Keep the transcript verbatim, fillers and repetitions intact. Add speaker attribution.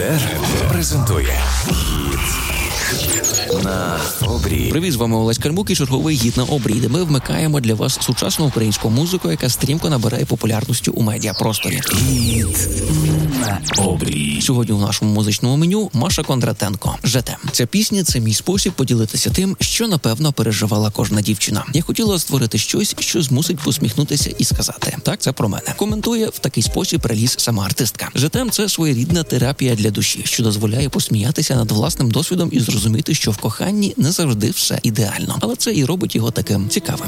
Speaker 1: Етер презентує «Гіт на обрії».
Speaker 2: Привіт, з вами Олесь Кальмук і черговий «Гіт на обрії», де ми вмикаємо для вас сучасну українську музику, яка стрімко набирає популярності у медіапросторі.
Speaker 1: «Гіт на обрії».
Speaker 2: Сьогодні у нашому музичному меню Маша Кондратенко «ЖТ». Ця пісня – це мій спосіб поділитися тим, що, напевно, переживала кожна дівчина. Я хотіла створити щось, що змусить посміхнутися і сказати «так, це про мене». Коментує в такий спосіб реліз сама артистка. «ЖТ» – це своєрідна терапія для душі, що дозволяє посміятися над власним досвідом і зрозуміти, що в коханні не завжди все ідеально. Але це і робить його таким цікавим.